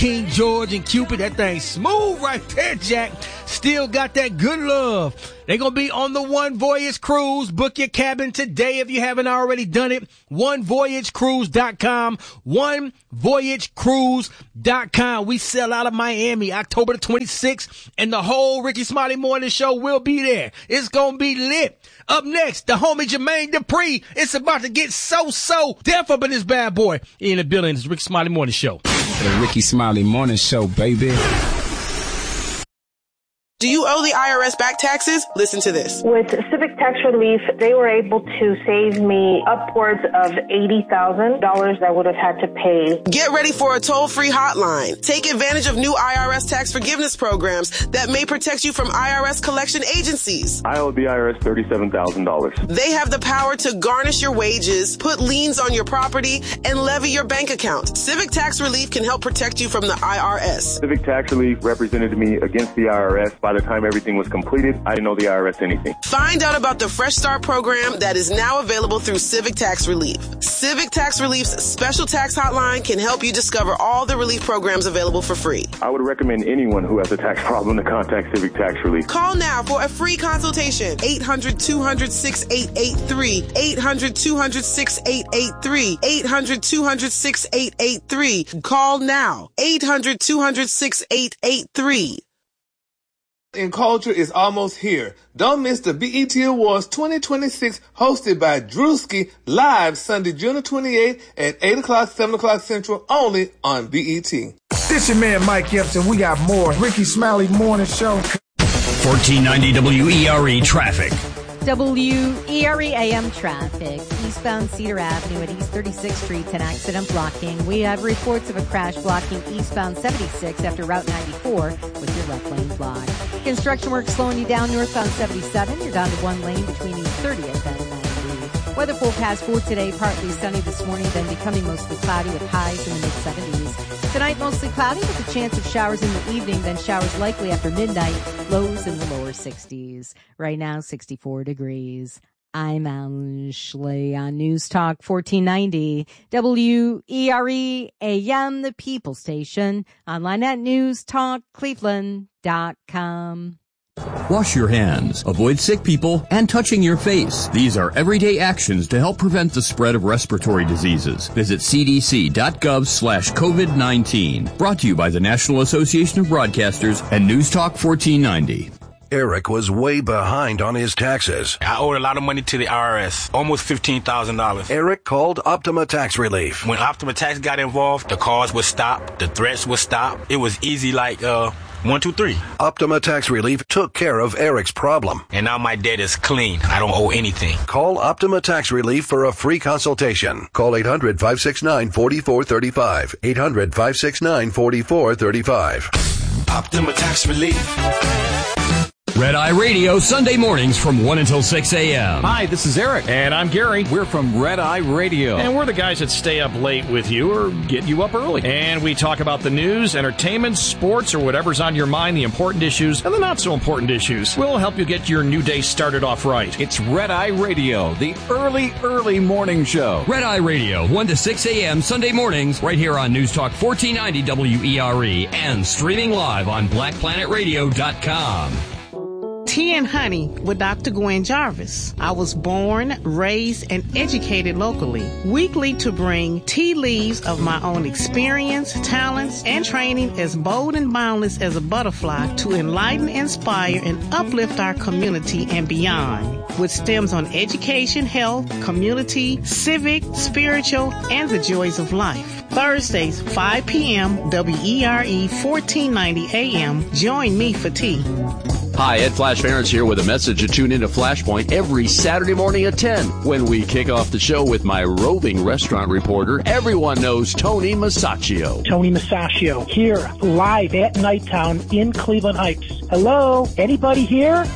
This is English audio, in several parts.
King George and Cupid. That thing smooth right there, Jack. Still got that good love. They're going to be on the One Voyage Cruise. Book your cabin today if you haven't already done it. OneVoyageCruise.com. OneVoyageCruise.com. We sell out of Miami October the 26th, and the whole Ricky Smiley Morning Show will be there. It's going to be lit. Up next, the homie Jermaine Dupri. It's about to get so deaf up in this bad boy. In the building, it's Ricky Smiley Morning Show. The Ricky Smiley Morning Show, baby. Do you owe the IRS back taxes? Listen to this. With Civic Tax Relief, they were able to save me upwards of $80,000 I would have had to pay. Get ready for a toll-free hotline. Take advantage of new IRS tax forgiveness programs that may protect you from IRS collection agencies. I owe the IRS $37,000. They have the power to garnish your wages, put liens on your property, and levy your bank account. Civic Tax Relief can help protect you from the IRS. Civic Tax Relief represented me against the IRS. By the time everything was completed, I didn't owe the IRS anything. Find out about the Fresh Start program that is now available through Civic Tax Relief. Civic Tax Relief's special tax hotline can help you discover all the relief programs available for free. I would recommend anyone who has a tax problem to contact Civic Tax Relief. Call now for a free consultation. 800-200-6883. 800-200-6883. 800-200-6883. Call now. 800-200-6883. In culture is almost here. Don't miss the BET Awards 2026 hosted by Drewski live Sunday, June 28th at 8 o'clock, 7 o'clock Central only on BET. This your man Mike Epps and we got more Ricky Smiley Morning Show. 1490 WERE traffic. WERE AM traffic. Eastbound Cedar Avenue at East 36th Street, an accident blocking. We have reports of a crash blocking eastbound 76 after Route 94 with your left lane blocked. Construction work slowing you down northbound 77. You're down to one lane between East 30th and 90. Weather forecast for today, partly sunny this morning, then becoming mostly cloudy with highs in the mid-70s. Tonight, mostly cloudy with a chance of showers in the evening, then showers likely after midnight, lows in the lower 60s. Right now, 64 degrees. I'm Alan Schley on News Talk 1490, WERE AM, the People Station, online at newstalkcleveland.com. Wash your hands, avoid sick people, and touching your face. These are everyday actions to help prevent the spread of respiratory diseases. Visit cdc.gov/COVID-19. Brought to you by the National Association of Broadcasters and News Talk 1490. Eric was way behind on his taxes. I owed a lot of money to the IRS, almost $15,000. Eric called Optima Tax Relief. When Optima Tax got involved, the calls would stop, the threats would stop. It was easy like, 1, 2, 3. Optima Tax Relief took care of Eric's problem. And now my debt is clean. I don't owe anything. Call Optima Tax Relief for a free consultation. Call 800-569-4435. 800-569-4435. Optima Tax Relief. Red Eye Radio, Sunday mornings from 1 until 6 a.m. Hi, this is Eric. And I'm Gary. We're from Red Eye Radio. And we're the guys that stay up late with you or get you up early. And we talk about the news, entertainment, sports, or whatever's on your mind, the important issues and the not so important issues. We'll help you get your new day started off right. It's Red Eye Radio, the early morning show. Red Eye Radio, 1 to 6 a.m. Sunday mornings, right here on News Talk 1490 WERE and streaming live on BlackPlanetRadio.com. Tea and Honey with Dr. Gwen Jarvis. I was born, raised, and educated locally. Weekly to bring tea leaves of my own experience, talents, and training as bold and boundless as a butterfly to enlighten, inspire, and uplift our community and beyond. With stems on education, health, community, civic, spiritual, and the joys of life. Thursdays, 5 p.m., WERE 1490 AM. Join me for tea. Hi, Ed Flash Ferentz here with a message to tune into Flashpoint every Saturday morning at 10 when we kick off the show with my roving restaurant reporter. Everyone knows Tony Masaccio. Tony Masaccio here, live at Nighttown in Cleveland Heights. Hello? Anybody here?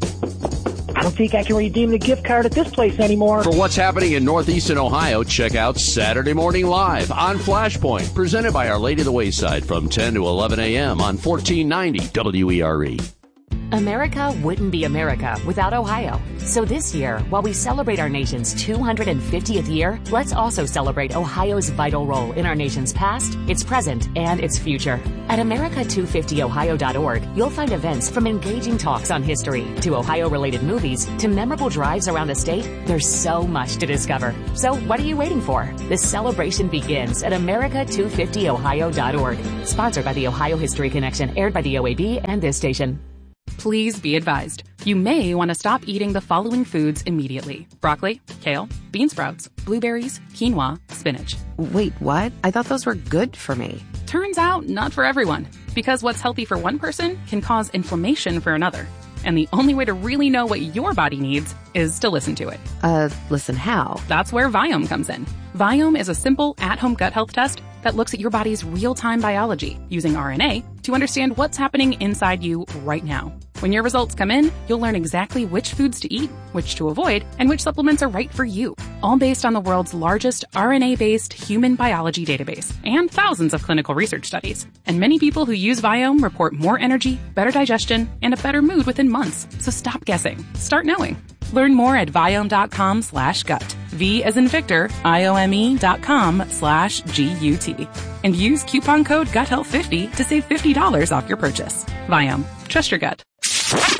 I don't think I can redeem the gift card at this place anymore. For what's happening in Northeastern Ohio, check out Saturday Morning Live on Flashpoint, presented by Our Lady of the Wayside from 10 to 11 a.m. on 1490 WERE. America wouldn't be America without Ohio. So this year, while we celebrate our nation's 250th year, let's also celebrate Ohio's vital role in our nation's past, its present, and its future. At America250ohio.org, you'll find events from engaging talks on history to Ohio-related movies to memorable drives around the state. There's so much to discover. So what are you waiting for? The celebration begins at America250ohio.org. Sponsored by the Ohio History Connection, aired by the OAB and this station. Please be advised, you may want to stop eating the following foods immediately. Broccoli, kale, bean sprouts, blueberries, quinoa, spinach. Wait, what? I thought those were good for me. Turns out, not for everyone. Because what's healthy for one person can cause inflammation for another. And the only way to really know what your body needs is to listen to it. Listen how? That's where Viome comes in. Viome is a simple, at-home gut health test that looks at your body's real-time biology using RNA to understand what's happening inside you right now. When your results come in, you'll learn exactly which foods to eat, which to avoid, and which supplements are right for you. All based on the world's largest RNA-based human biology database and thousands of clinical research studies. And many people who use Viome report more energy, better digestion, and a better mood within months. So stop guessing. Start knowing. Learn more at Viome.com/gut. V as in Victor, IOME.com/GUT. And use coupon code GUTHEALTH50 to save $50 off your purchase. Viome. Trust your gut.